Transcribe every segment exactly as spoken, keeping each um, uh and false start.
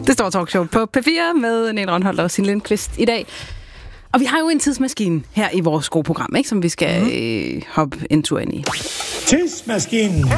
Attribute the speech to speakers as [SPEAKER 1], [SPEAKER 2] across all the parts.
[SPEAKER 1] Det står talkshow på P fire med Nene Rønholdt og Signe Lindqvist i dag. Og vi har jo en tidsmaskine her i vores gode program, ikke, som vi skal mm. øh, hoppe en tur ind i.
[SPEAKER 2] Tidsmaskinen.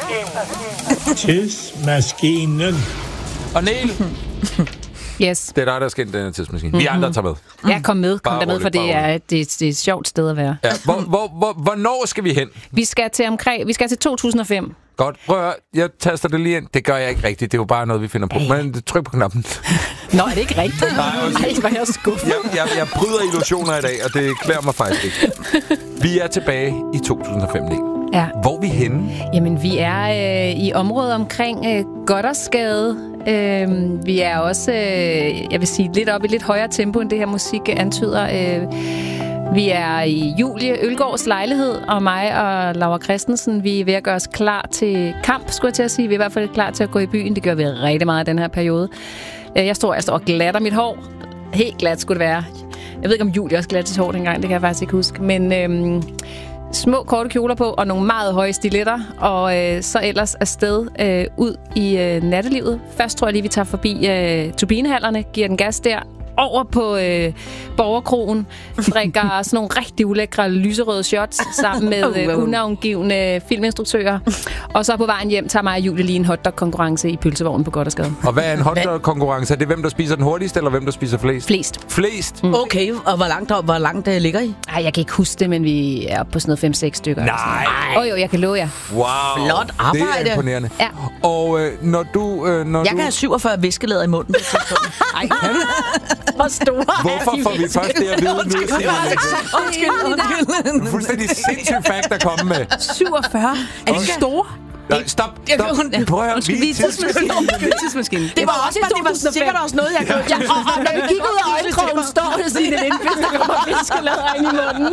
[SPEAKER 2] Tidsmaskinen.
[SPEAKER 3] Og Niel,
[SPEAKER 4] Yes.
[SPEAKER 3] det er dig, der skal ind i den her tidsmaskine. Mm-hmm. Vi andre tager med.
[SPEAKER 4] Ja, kom med. Kom
[SPEAKER 3] Bare
[SPEAKER 4] der med,
[SPEAKER 3] roligt,
[SPEAKER 4] for det
[SPEAKER 3] bare
[SPEAKER 4] er, det, er, det er et sjovt sted at være.
[SPEAKER 3] Ja. Hvor, hvor, hvor, hvornår skal vi hen?
[SPEAKER 4] Vi skal til omkring, vi skal til to tusind og fem.
[SPEAKER 3] Godt. Prøv at høre. Jeg taster det lige ind. Det gør jeg ikke rigtigt. Det er jo bare noget, vi finder på. Men tryk på knappen.
[SPEAKER 4] Nå, er det ikke rigtigt?
[SPEAKER 3] Nej,
[SPEAKER 4] Ej, hvor er jeg skuffet.
[SPEAKER 3] Jeg, jeg, jeg bryder illusioner i dag, og det klæder mig faktisk ikke. Vi er tilbage i to tusind og fem, Niel.
[SPEAKER 4] Ja.
[SPEAKER 3] Hvor er vi henne?
[SPEAKER 4] Jamen, vi er øh, i området omkring øh, Gothersgade. Øh, vi er også, øh, jeg vil sige, lidt op i lidt højere tempo, end det her musik antyder. Øh, vi er i Julie Ølgaards lejlighed, og mig og Laura Christensen, vi er ved at gøre os klar til kamp, skulle jeg til at sige. Vi er i hvert fald klar til at gå i byen. Det gør vi rigtig meget i den her periode. Jeg står, jeg står og glatter mit hår. Helt glat skulle det være. Jeg ved ikke, om Julie også glatter sit hår dengang. Det kan jeg faktisk ikke huske. Men øhm, små, korte kjoler på, og nogle meget høje stiletter. Og øh, så ellers afsted øh, ud i øh, nattelivet. Først tror jeg lige, vi tager forbi øh, turbinehallerne, giver den gas der. Over på øh, Borgerkrogen, drikker sådan nogle rigtig ulækre lyserøde shots sammen med øh, unavngivende filminstruktører. Og så på vejen hjem tager mig og Julie lige en hotdog-konkurrence i pølsevognen på Gothersgade.
[SPEAKER 3] Og hvad er en hotdog-konkurrence? Er det hvem, der spiser den hurtigste, eller hvem, der spiser flest?
[SPEAKER 4] Flest.
[SPEAKER 3] Flest?
[SPEAKER 5] Mm. Okay, og hvor langt, hvor langt det ligger I?
[SPEAKER 4] Ej, jeg kan ikke huske det, men vi er oppe på sådan noget fem seks stykker.
[SPEAKER 3] Nej.
[SPEAKER 4] Åh oh, jo, jeg kan love jer.
[SPEAKER 3] Wow.
[SPEAKER 5] Flot arbejde.
[SPEAKER 3] Det er imponerende.
[SPEAKER 4] Ja.
[SPEAKER 3] Og øh, når du... Øh, når
[SPEAKER 5] jeg
[SPEAKER 3] du...
[SPEAKER 5] kan have syvogfyrre viskelæder i munden.
[SPEAKER 4] Ej, hvor store.
[SPEAKER 3] Hvorfor får vi først det at vide nu?
[SPEAKER 5] Undskyld, undskyld.
[SPEAKER 3] Fuldstændig sindssygt fact at komme med.
[SPEAKER 1] syvogfyrre? Er de store?
[SPEAKER 3] Nej, stop, stop. Prøv at høre, vi er
[SPEAKER 1] tidsmaskinen. tidsmaskinen.
[SPEAKER 5] Det var også, det var sikkert også noget, jeg kunne.
[SPEAKER 4] Ja, og, og når vi gik ud af øjenkrogen, står det Signe Lindqvist, der kommer fiskelader ind i munden.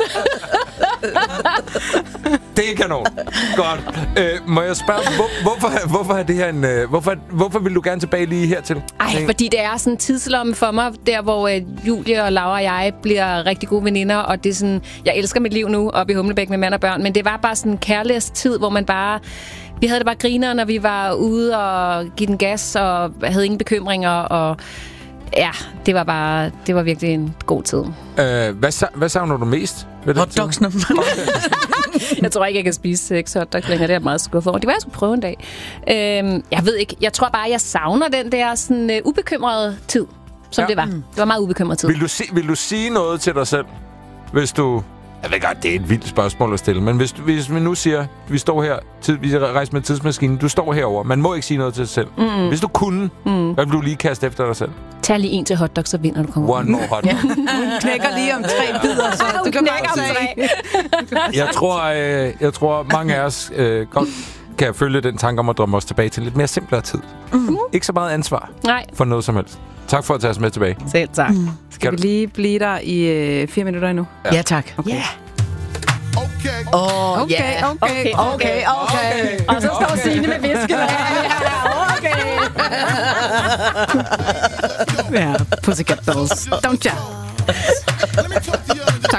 [SPEAKER 3] Det er kanon. Godt. Øh, må jeg spørge, hvor, hvorfor, hvorfor er det her en... Øh, hvorfor, hvorfor vil du gerne tilbage lige hertil?
[SPEAKER 4] Ej, fordi det er sådan en tidslomme for mig, der hvor øh, Julie og Laura og jeg bliver rigtig gode veninder, og det er sådan... Jeg elsker mit liv nu oppe i Humlebæk med mand og børn, men det var bare sådan en kærligheds tid, hvor man bare... Vi havde det bare griner, når vi var ude og give den gas, og havde ingen bekymringer, og ja, det var bare, det var virkelig en god tid.
[SPEAKER 3] Øh, hvad, hvad savner du mest?
[SPEAKER 5] Hotdogsene.
[SPEAKER 4] Jeg tror ikke, jeg kan spise seks hotdogs længere. Det er jeg meget skuffet over. Det var, jeg skulle prøve en dag. Øhm, jeg ved ikke. Jeg tror bare, jeg savner den der sådan, uh, ubekymrede tid, som ja. det var. Det var meget ubekymret tid.
[SPEAKER 3] Vil du, si- vil du sige noget til dig selv, hvis du... Jeg ved godt, det er et vildt spørgsmål at stille, men hvis, hvis vi nu siger, vi står her, tid, vi rejser med tidsmaskinen, du står herover, man må ikke sige noget til dig selv. Mm. Hvis du kunne, mm. hvad vil du lige kaste efter dig selv?
[SPEAKER 4] Tag lige en til hotdog, så vinder du konkurrencen.
[SPEAKER 3] One more hotdog.
[SPEAKER 1] Ja. Hun knækker lige om tre bidder, så du kan
[SPEAKER 4] knækker om tre.
[SPEAKER 3] Jeg tror, øh, jeg tror mange af os øh, godt kan følge den tanke om at drømme os tilbage til lidt mere simplere tid. Mm. Ikke så meget ansvar
[SPEAKER 4] Nej.
[SPEAKER 3] for noget som helst. Tak for at tage os med tilbage.
[SPEAKER 1] Selv tak. Mm. Skal vi lige blive der i øh, fire minutter endnu?
[SPEAKER 5] Ja, ja tak.
[SPEAKER 1] Okay.
[SPEAKER 5] Yeah.
[SPEAKER 1] Okay.
[SPEAKER 5] Oh,
[SPEAKER 1] okay,
[SPEAKER 5] yeah.
[SPEAKER 1] okay,
[SPEAKER 5] okay, okay, okay.
[SPEAKER 4] Og så står Signe med viskelæder.
[SPEAKER 1] Okay. Ja, Pussycat Dolls. Don't ya?